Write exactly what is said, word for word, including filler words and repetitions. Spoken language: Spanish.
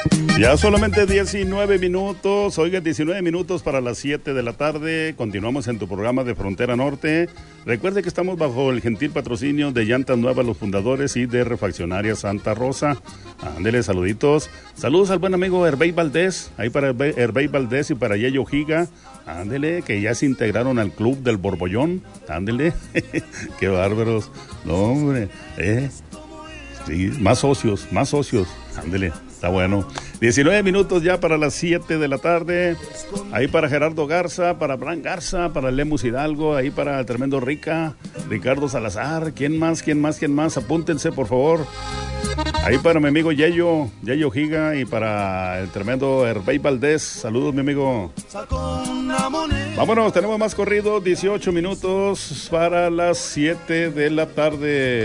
Ya solamente diecinueve minutos, oiga, diecinueve minutos para las siete de la tarde. Continuamos en tu programa de Frontera Norte. Recuerde que estamos bajo el gentil patrocinio de Llantas Nuevas Los Fundadores y de Refaccionaria Santa Rosa. Ándele, saluditos. Saludos al buen amigo Herbey Valdés, ahí para Herbey Valdés y para Yeyo Giga. Ándele, que ya se integraron al club del Borbollón. Ándele, qué bárbaros. No, hombre, eh. Sí, más socios, más socios. Ándele, está bueno. diecinueve minutos ya para las siete de la tarde. Ahí para Gerardo Garza, para Bran Garza, para Lemus Hidalgo, ahí para el tremendo Rica, Ricardo Salazar. ¿Quién más? ¿Quién más? ¿Quién más? Apúntense, por favor. Ahí para mi amigo Yeyo, Yeyo Giga, y para el tremendo Herbey Valdés. Saludos, mi amigo. Vámonos, tenemos más corrido. dieciocho minutos para las siete de la tarde.